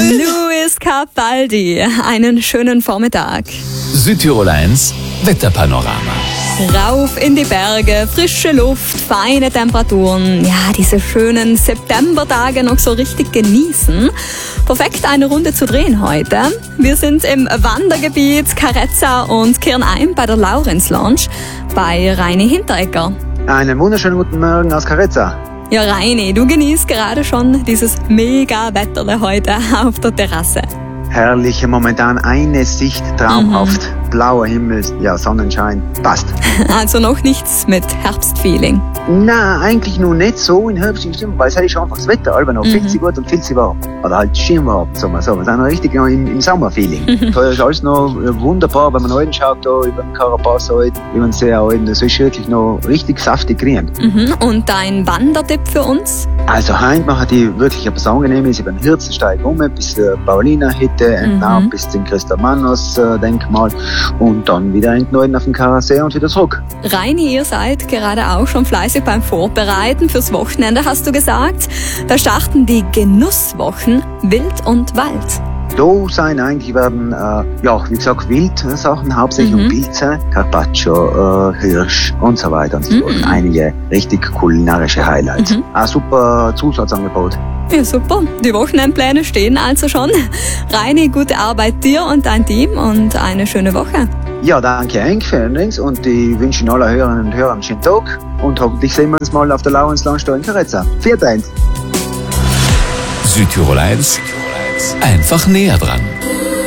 Luis Capaldi, einen schönen Vormittag. Südtirol 1 Wetterpanorama. Rauf in die Berge, frische Luft, feine Temperaturen. Ja, diese schönen Septembertage noch so richtig genießen. Perfekt, eine Runde zu drehen heute. Wir sind im Wandergebiet Carezza und kehren ein bei der Laurenz Lounge bei Reini Hinteregger. Einen wunderschönen guten Morgen aus Carezza. Ja, Reini, du genießt gerade schon dieses mega Wetterle heute auf der Terrasse. Herrliche, momentan eine Sicht, traumhaft. Blauer Himmel, ja, Sonnenschein, passt. Also noch nichts mit Herbstfeeling. Nein, eigentlich noch nicht so in Herbststimmung, weil es ist einfach das Wetter, aber noch viel zu gut und viel zu warm. Oder halt schön warm, sagen wir so. Wir sind noch richtig noch im Sommerfeeling. Da ist alles noch wunderbar, wenn man heute schaut, da über den Carapaz, über den See, das ist wirklich noch richtig saftig grün. Und dein Wandertipp für uns? Also heute machen die wirklich etwas Angenehmes über den Hirzensteig rum, bis zur Paulina-Hütte, entlang bis zum Christa-Manos-Denkmal und dann wieder entlang auf den Karasee und wieder zurück. Reini, ihr seid gerade auch schon fleißig beim Vorbereiten fürs Wochenende, hast du gesagt. Da starten die Genusswochen Wild und Wald. Da werden, wie gesagt, Wildsachen, hauptsächlich Pilze, Carpaccio, Hirsch und so weiter und so fort. Einige richtig kulinarische Highlights. Ein super Zusatzangebot. Ja, super. Die Wochenendpläne stehen also schon. Reini, gute Arbeit dir und dein Team und eine schöne Woche. Ja, danke Henk für den Links und ich wünsche Ihnen alle Hörerinnen und Hörern einen schönen Tag und hoffentlich sehen wir uns mal auf der Laurenz Lounge in Carezza. Vielen Dank. Südtirol 1 einfach näher dran.